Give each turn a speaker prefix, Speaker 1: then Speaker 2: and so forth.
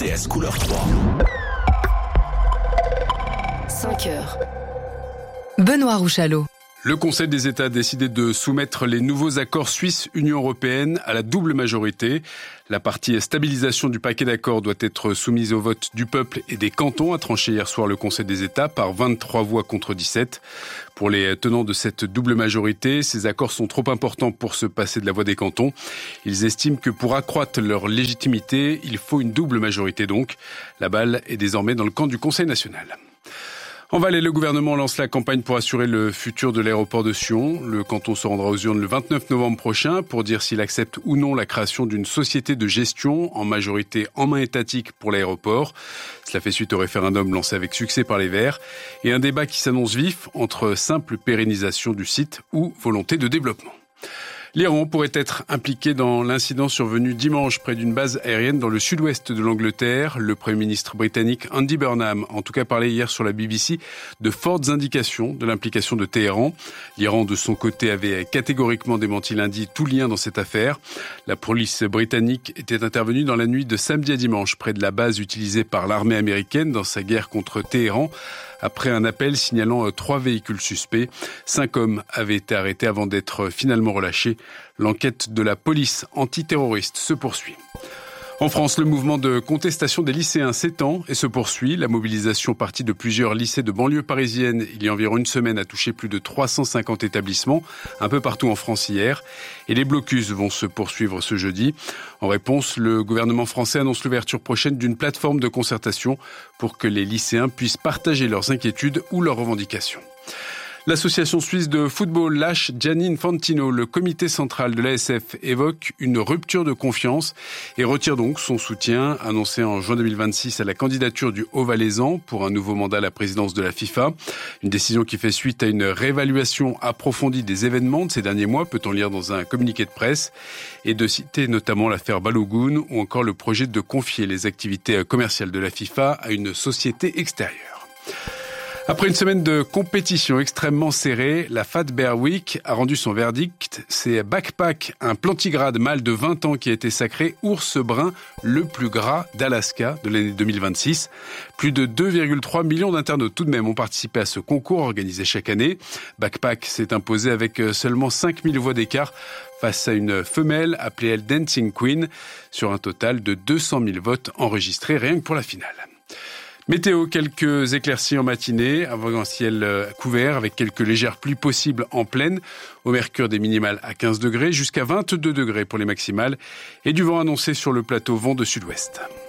Speaker 1: RTS couleur 3.
Speaker 2: 5 heures. Benoît Rouchalot.
Speaker 3: Le Conseil des États a décidé de soumettre les nouveaux accords Suisse-Union européenne à la double majorité. La partie stabilisation du paquet d'accords doit être soumise au vote du peuple et des cantons, a tranché hier soir le Conseil des États par 23 voix contre 17. Pour les tenants de cette double majorité, ces accords sont trop importants pour se passer de la voix des cantons. Ils estiment que pour accroître leur légitimité, il faut une double majorité donc. La balle est désormais dans le camp du Conseil national. En Valais, le gouvernement lance la campagne pour assurer le futur de l'aéroport de Sion. Le canton se rendra aux urnes le 29 novembre prochain pour dire s'il accepte ou non la création d'une société de gestion, en majorité en main étatique pour l'aéroport. Cela fait suite au référendum lancé avec succès par les Verts et un débat qui s'annonce vif entre simple pérennisation du site ou volonté de développement. L'Iran pourrait être impliqué dans l'incident survenu dimanche près d'une base aérienne dans le sud-ouest de l'Angleterre. Le Premier ministre britannique Andy Burnham a en tout cas parlé hier sur la BBC de fortes indications de l'implication de Téhéran. L'Iran, de son côté, avait catégoriquement démenti lundi tout lien dans cette affaire. La police britannique était intervenue dans la nuit de samedi à dimanche près de la base utilisée par l'armée américaine dans sa guerre contre Téhéran. Après un appel signalant 3 véhicules suspects, 5 hommes avaient été arrêtés avant d'être finalement relâchés. L'enquête de la police antiterroriste se poursuit. En France, le mouvement de contestation des lycéens s'étend et se poursuit. La mobilisation partie de plusieurs lycées de banlieue parisienne il y a environ une semaine a touché plus de 350 établissements, un peu partout en France hier. Et les blocus vont se poursuivre ce jeudi. En réponse, le gouvernement français annonce l'ouverture prochaine d'une plateforme de concertation pour que les lycéens puissent partager leurs inquiétudes ou leurs revendications. L'association suisse de football lâche Gianni Infantino. Le comité central de l'ASF évoque une rupture de confiance et retire donc son soutien annoncé en juin 2026 à la candidature du Haut-Valaisan pour un nouveau mandat à la présidence de la FIFA. Une décision qui fait suite à une réévaluation approfondie des événements de ces derniers mois, peut-on lire dans un communiqué de presse, et de citer notamment l'affaire Balogun ou encore le projet de confier les activités commerciales de la FIFA à une société extérieure. Après une semaine de compétition extrêmement serrée, la Fat Bear Week a rendu son verdict. C'est Backpack, un plantigrade mâle de 20 ans qui a été sacré ours brun le plus gras d'Alaska de l'année 2026. Plus de 2,3 millions d'internautes tout de même ont participé à ce concours organisé chaque année. Backpack s'est imposé avec seulement 5000 voix d'écart face à une femelle appelée elle Dancing Queen sur un total de 200 000 votes enregistrés rien que pour la finale. Météo, quelques éclaircies en matinée, avant un ciel couvert avec quelques légères pluies possibles en plaine. Au mercure des minimales à 15 degrés jusqu'à 22 degrés pour les maximales et du vent annoncé sur le plateau vent de sud-ouest.